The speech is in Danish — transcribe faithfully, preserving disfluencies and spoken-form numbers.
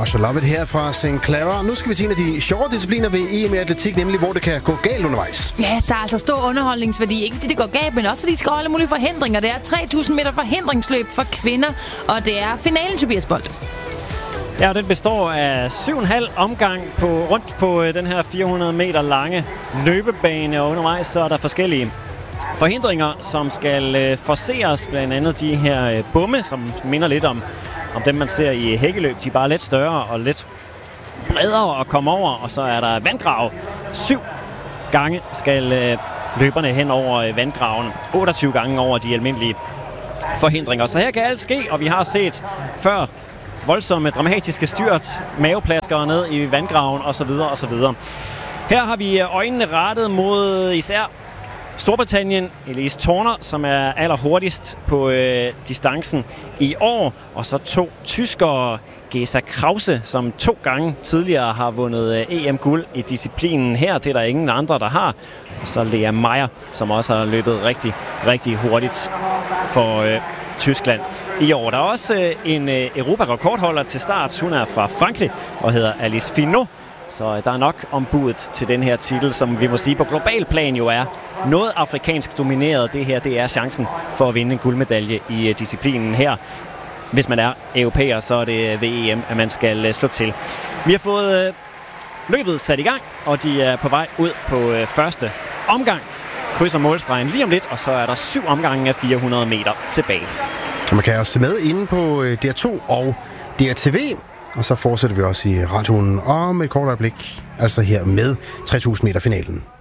Marsha Love It her fra Saint Clara. Nu skal vi til en af de sjove discipliner ved E M i atletik, nemlig hvor det kan gå galt undervejs. Ja, der er altså stor underholdningsværdi. Ikke fordi det går galt, men også fordi de skal holde mulige forhindringer. Det er tre tusind meter forhindringsløb for kvinder, og det er finalen, Tobias Bolt. Ja, og den består af syv komma fem omgang på, rundt på den her fire hundrede meter lange løbebane, og undervejs så er der forskellige forhindringer, som skal øh, forceres, blandt andet de her øh, bomme, som minder lidt om, om dem, man ser i hækkeløb. De er bare lidt større og lidt bredere at komme over, og så er der vandgrav. Syv gange skal øh, løberne hen over øh, vandgraven, otteogtyve gange over de almindelige forhindringer. Så her kan alt ske, og vi har set før voldsomme, dramatiske styrt, maveplaskere ned i vandgraven osv. osv. Her har vi øjnene rettet mod især Storbritannien, Elise Turner, som er allerhurtigst på øh, distancen i år, og så to tyskere, Gesa Krause, som to gange tidligere har vundet øh, E M-guld i disciplinen her. Det er der ingen andre, der har. Og så Lea Meyer, som også har løbet rigtig, rigtig hurtigt for øh, Tyskland i år. Der er også øh, en øh, Europa-rekordholder til start. Hun er fra Frankrig og hedder Alice Finot. Så der er nok ombudet til den her titel, som vi må sige på global plan jo er noget afrikansk domineret. Det her, det er chancen for at vinde en guldmedalje i uh, disciplinen her. Hvis man er europæer, så er det ved E M, at man skal uh, slå til. Vi har fået uh, løbet sat i gang, og de er på vej ud på uh, første omgang. Krydser målstregen lige om lidt, og så er der syv omgange af fire hundrede meter tilbage. Og man kan også se med inde på D R to og D R T V. Og så fortsætter vi også i radioen om et kort øjeblik, altså her med tre tusind meter finalen.